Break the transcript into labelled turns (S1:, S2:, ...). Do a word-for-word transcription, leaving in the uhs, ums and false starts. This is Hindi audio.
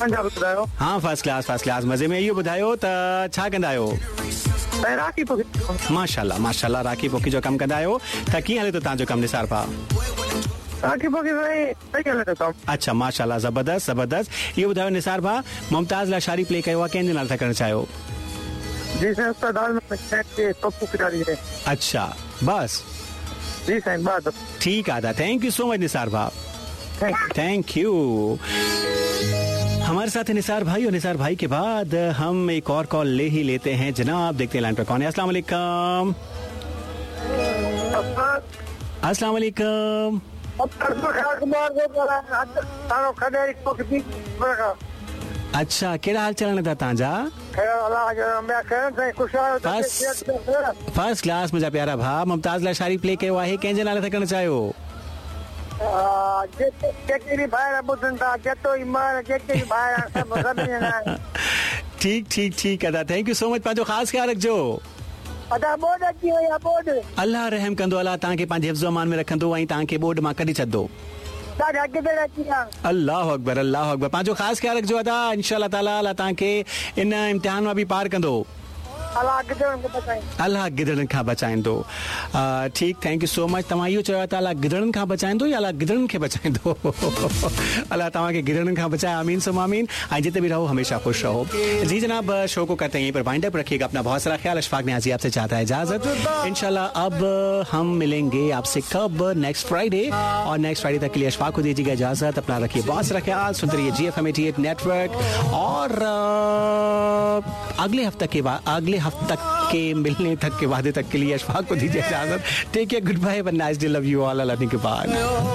S1: पंजाब ॿुधायो।
S2: हाँ फर्स्ट क्लास फर्स्ट क्लास मज़े में। इहो ॿुधायो त छा कंदा आहियो?
S1: राखी पोखी।
S2: माशाल्लाह माशाल्लाह राखी पोखी जो कमु कंदा आहियो। त कीअं हले थो तव्हांजो कमु निसार भाउ?
S1: राखी पोखी सही हले थो कमु।
S2: अच्छा माशाल्लाह ज़बरदस्त ज़बरदस्त। इहो ॿुधायो निसार भाउ मुमताज़ लाइ शादी प्ले कयो आहे, कंहिंजे नाले सां करणु चाहियो?
S1: जी साईं अस्पताल में पप्पू किरारी है।
S2: अच्छा बस
S1: जी साईं बाद
S2: ठीक है। Thank you so much Nisar भाउ, थैंक यू। हमारे साथ है निसार भाई और निसार भाई के बाद हम एक और कॉल ले ही लेते हैं जनाब। देखते हैं लाइन पर कौन है। अस्सलाम वालेकुम। अस्सलाम वालेकुम। अच्छा केड़ा हाल चलन था तांजा? फर्स्ट क्लास मुझा प्यारा भा। मुमताज ला शादी प्ले कयो आहे, कंहिंजे नाले सां करणु चाहियो? ठीक ठीक ठीक अदा थैंक यू सो मच। पंहिंजो ख़ासि ख्याल रखिजो। अल्लाह रहम कंदो, अल्लाह तव्हांखे पंहिंजे हिफ्ज़ अमान में रखंदो ऐं तव्हांखे बोर्ड मां कढी छॾंदो। अल्लाह अकबर अल्लाह अकबर। पंहिंजो ख़ासि ख्याल रखिजो अदा। इंशाअल्लाह ताला अल्लाह तव्हांखे इन इम्तिहान मां बि पार कंदो। अल्लाह गिदड़नि खां बचाईंदो। ठीक थैंक यू सो मच। तव्हां इहो चयो था अल्लाह गिदड़नि खां बचाईंदो या अल्लाह गिदड़नि खे बचाईंदो? अल्लाह तव्हांखे गिदड़नि खां बचाए। आमीन सुम आमीन। ऐं जिते भी रहो हमेशा खुश रहो। जी जनाब शो को करते हैं यहीं पर वाइंड अप रखिएगा अपना बहुत सारा ख्याल। अशफाक नियाज़ी आपसे चाहता है इजाजत। इंशाल्लाह अब हम मिलेंगे आपसे कब? Next Friday. और नेक्स्ट फ्राइडे तक के लिए अशफाक को दीजिएगा इजाजत। अपना रखिए बहुत सारा ख्याल। सुनते रहिए जी F M eighty eight network. और अगले हफ्ते के बाद अगले हफ्ते तक के मिलने तक के वादे तक के लिए अशफाक को दीजिए इजाजत। Take care, good bye, nice day, love you all, अल्लाह के बाद।